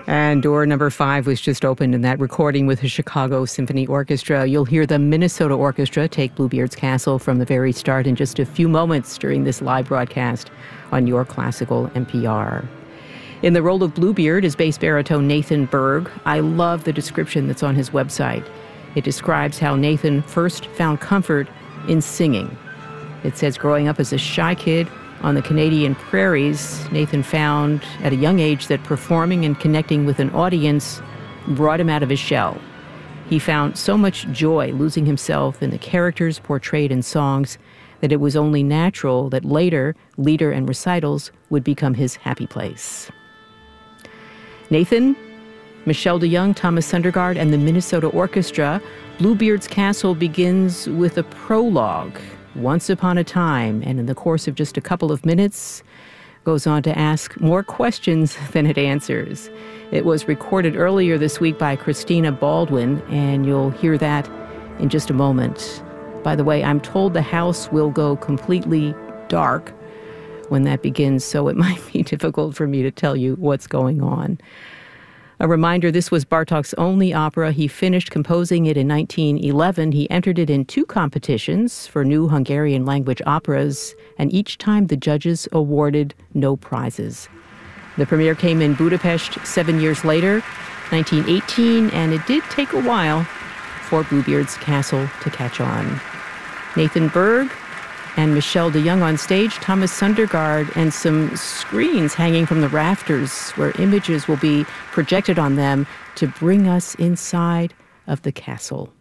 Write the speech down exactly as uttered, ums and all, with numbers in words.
And door number five was just opened in that recording with the Chicago Symphony Orchestra. You'll hear the Minnesota Orchestra take Bluebeard's Castle from the very start in just a few moments during this live broadcast on Your Classical N P R. In the role of Bluebeard is bass baritone Nathan Berg. I love the description that's on his website. It describes how Nathan first found comfort in singing. It says growing up as a shy kid on the Canadian prairies, Nathan found at a young age that performing and connecting with an audience brought him out of his shell. He found so much joy losing himself in the characters portrayed in songs that it was only natural that later, leader and recitals would become his happy place. Nathan, Michelle DeYoung, Thomas Sundergaard, and the Minnesota Orchestra. Bluebeard's Castle begins with a prologue, once upon a time, and in the course of just a couple of minutes, goes on to ask more questions than it answers. It was recorded earlier this week by Christina Baldwin, and you'll hear that in just a moment. By the way, I'm told the house will go completely dark when that begins, so it might be difficult for me to tell you what's going on. A reminder, this was Bartók's only opera. He finished composing it in nineteen eleven. He entered it in two competitions for new Hungarian language operas, and each time the judges awarded no prizes. The premiere came in Budapest seven years later, nineteen eighteen, and it did take a while for Bluebeard's Castle to catch on. Nathan Berg and Michelle DeYoung on stage, Thomas Sundergaard, and some screens hanging from the rafters where images will be projected on them to bring us inside of the castle.